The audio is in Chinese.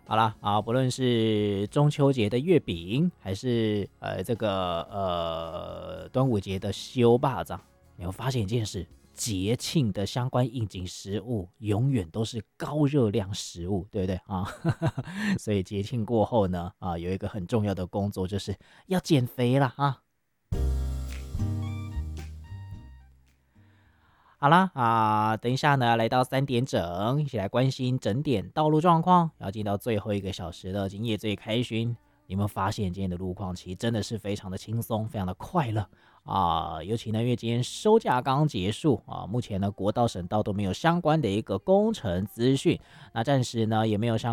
好啦啊，不论是中秋节的月饼，还是这个端午节的修霸掌，你会发现一件事：节庆的相关应景食物永远都是高热量食物，对不对啊？所以节庆过后呢，有一个很重要的工作就是要减肥啦啊。好啦等一下呢，来到3点整，一起来关心整点道路状况。要进到最后一个小时了，今夜最开巡，你有没有发现今天的路况其实真的是非常的轻松，非常的快乐尤其呢，因为今天收假刚结束目前呢国道、省道都没有相关的一个工程资讯，那暂时呢也没有相